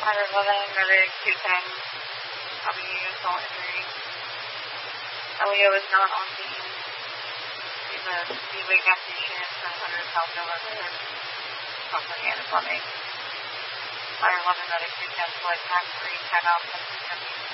111, medic 210, having a small injury. Elio is not on scene. He's a Speedway gas station at 700 South Nova Road, Southern Anna Plumbing. 111, medic 210, select tax 3, 10 out, 10